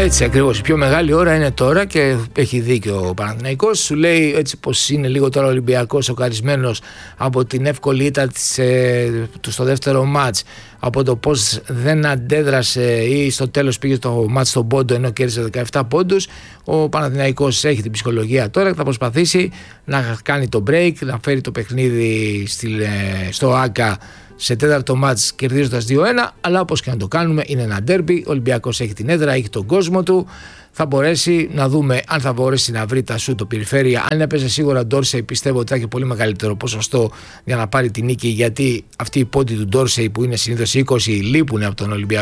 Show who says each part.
Speaker 1: Έτσι ακριβώς, η πιο μεγάλη ώρα είναι τώρα και έχει δίκιο ο Παναθηναϊκός. Σου λέει έτσι πως είναι λίγο τώρα ο Ολυμπιακός σοκαρισμένος από την εύκολη ήττα του στο δεύτερο μάτς, από το πως δεν αντέδρασε ή στο τέλος πήγε το μάτς στον πόντο ενώ κέρδισε 17 πόντους. Ο Παναθηναϊκός έχει την ψυχολογία τώρα και θα προσπαθήσει να κάνει το break, να φέρει το παιχνίδι στο ΆΚΑ σε τέταρτο μάτς κερδίζοντας 2-1, αλλά όπως και να το κάνουμε είναι ένα ντέρμπι. Ο Ολυμπιακός έχει την έδρα, έχει τον κόσμο του. Θα μπορέσει να δούμε αν θα μπορέσει να βρει τα σου το περιφέρεια. Αν έπαιζε σίγουρα Ντόρσεϊ, πιστεύω ότι θα έχει πολύ μεγαλύτερο ποσοστό για να πάρει την νίκη, γιατί αυτοί οι πόντοι του Ντόρσεϊ που είναι συνήθως 20 λείπουν από τον Ολυμπιακό.